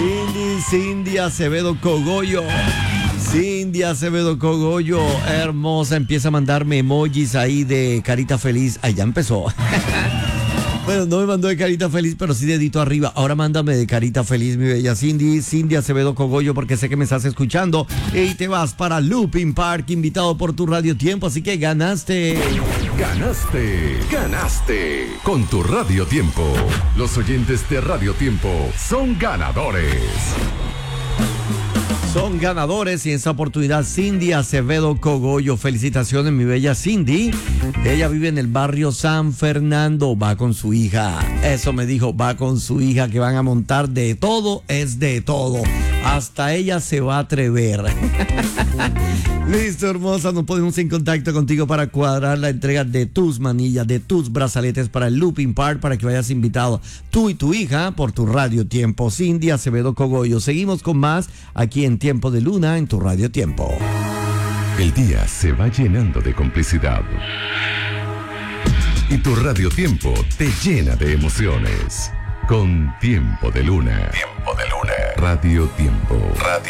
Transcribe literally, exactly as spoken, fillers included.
Cindy, Cindy Acevedo Cogollo. Cindy Acevedo Cogollo, hermosa, empieza a mandarme emojis ahí de carita feliz. Ahí ya empezó. Bueno, no me mandó de carita feliz, pero sí dedito arriba. Ahora mándame de carita feliz, mi bella Cindy, Cindy Acevedo Cogollo, porque sé que me estás escuchando. Y te vas para Looping Park, invitado por tu Radio Tiempo, así que ganaste. Ganaste, ganaste con tu Radio Tiempo. Los oyentes de Radio Tiempo son ganadores. Son ganadores y en esta oportunidad Cindy Acevedo Cogollo. Felicitaciones, mi bella Cindy. Ella vive en el barrio San Fernando, va con su hija. Eso me dijo, va con su hija, que van a montar de todo, es de todo. Hasta ella se va a atrever. Listo, hermosa, nos ponemos en contacto contigo para cuadrar la entrega de tus manillas, de tus brazaletes para el Looping Park, para que vayas invitado tú y tu hija por tu Radio Tiempo. Cindy Acevedo Cogollo. Seguimos con más aquí en Tiempo de Luna en tu Radio Tiempo. El día se va llenando de complicidad y tu Radio Tiempo te llena de emociones. Con Tiempo de Luna. Tiempo de Luna. Radio Tiempo. Radio